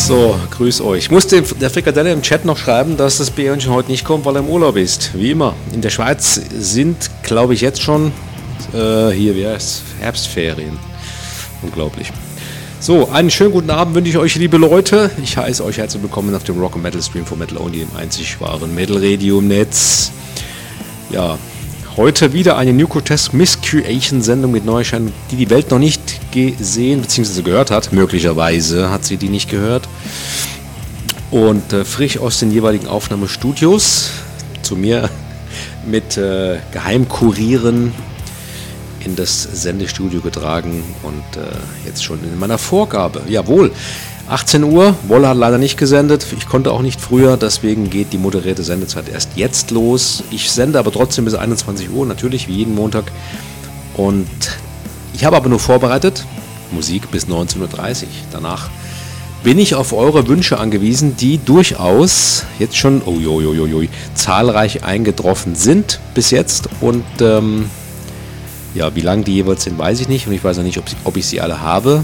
So, grüß euch. Ich musste der Frikadelle im Chat noch schreiben, dass das Bärchen heute nicht kommt, weil er im Urlaub ist. Wie immer. In der Schweiz sind, glaube ich, jetzt schon hier wäre es Herbstferien. Unglaublich. So, einen schönen guten Abend wünsche ich euch, liebe Leute. Ich heiße euch herzlich willkommen auf dem Rock & Metal Stream von Metal Only, dem einzig wahren Metal Radio im Netz. Ja, heute wieder eine New Grotesque Miscreation Sendung mit Neuerscheinungen, die die Welt noch nicht gesehen bzw. gehört hat. Möglicherweise hat sie die nicht gehört. Und frisch aus den jeweiligen Aufnahmestudios zu mir mit Geheimkurieren in das Sendestudio getragen und jetzt schon in meiner Vorgabe. Jawohl, 18 Uhr, Wolle hat leider nicht gesendet, ich konnte auch nicht früher, deswegen geht die moderierte Sendezeit erst jetzt los. Ich sende aber trotzdem bis 21 Uhr, natürlich wie jeden Montag. Und ich habe aber nur vorbereitet, Musik bis 19.30 Uhr. Danach bin ich auf eure Wünsche angewiesen, die durchaus jetzt schon zahlreich eingetroffen sind bis jetzt. Und ja, wie lang die jeweils sind, weiß ich nicht. Und ich weiß auch nicht, ob ich sie alle habe.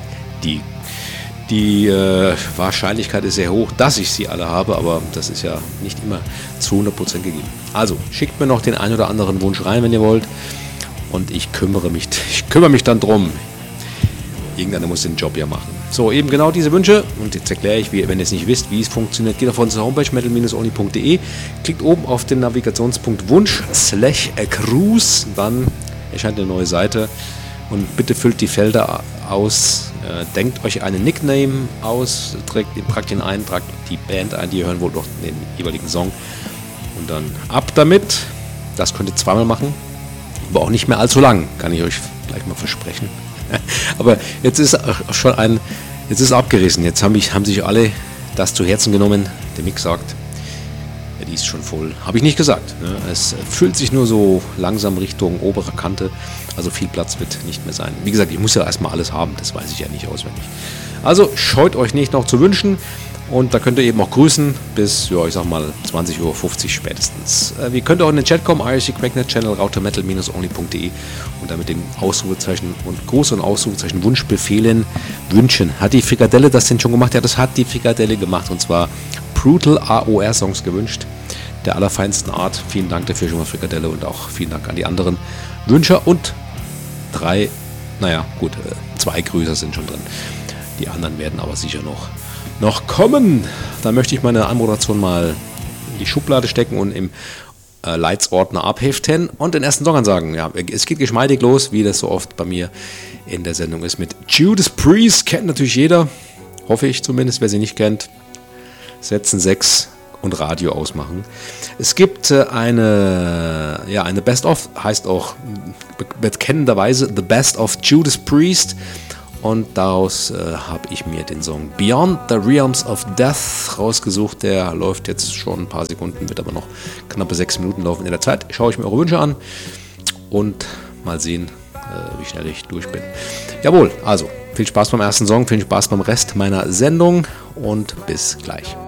Die Wahrscheinlichkeit ist sehr hoch, dass ich sie alle habe, aber das ist ja nicht immer zu 100% gegeben. Also, schickt mir noch den einen oder anderen Wunsch rein, wenn ihr wollt. Und ich kümmere mich dann drum. Irgendeiner muss den Job ja machen. So, eben genau diese Wünsche. Und jetzt erkläre ich, wenn ihr es nicht wisst, wie es funktioniert. Geht auf unsere Homepage metal-only.de, klickt oben auf den Navigationspunkt Wunsch/Cruise, dann erscheint eine neue Seite und bitte füllt die Felder aus, denkt euch einen Nickname aus, tragt ihn ein, tragt die Band ein, die ihr hören wollt, auch den jeweiligen Song und dann ab damit. Das könnt ihr zweimal machen, aber auch nicht mehr allzu lang, kann ich euch gleich mal versprechen. Aber jetzt ist abgerissen, jetzt haben sich alle das zu Herzen genommen. Der Mick sagt, ja, die ist schon voll. Habe ich nicht gesagt. Ne? Es füllt sich nur so langsam Richtung obere Kante. Also viel Platz wird nicht mehr sein. Wie gesagt, ich muss ja erstmal alles haben. Das weiß ich ja nicht auswendig. Also scheut euch nicht noch zu wünschen. Und da könnt ihr eben auch grüßen bis, ja, ich sag mal 20.50 Uhr spätestens. Ihr könnt auch in den Chat kommen, IRC Cracknet Channel, routermetal-only.de und damit den Ausrufezeichen und Gruß und Ausrufezeichen Wunschbefehlen wünschen. Hat die Frikadelle das denn schon gemacht? Ja, das hat die Frikadelle gemacht und zwar Brutal AOR-Songs gewünscht, der allerfeinsten Art. Vielen Dank dafür schon mal, Frikadelle, und auch vielen Dank an die anderen Wünscher und 2 Grüßer sind schon drin. Die anderen werden aber sicher noch kommen. Da möchte ich meine Anmoderation mal in die Schublade stecken und im Leitsordner abheften und den ersten Song ansagen. Ja, es geht geschmeidig los, wie das so oft bei mir in der Sendung ist, mit Judas Priest. Kennt natürlich jeder, hoffe ich zumindest, wer sie nicht kennt. Setzen 6 und Radio ausmachen. Es gibt eine Best-of, heißt auch bekennenderweise The Best of Judas Priest, und daraus habe ich mir den Song Beyond the Realms of Death rausgesucht. Der läuft jetzt schon ein paar Sekunden, wird aber noch knappe 6 Minuten laufen. In der Zeit schaue ich mir eure Wünsche an und mal sehen, wie schnell ich durch bin. Jawohl, also viel Spaß beim ersten Song, viel Spaß beim Rest meiner Sendung und bis gleich.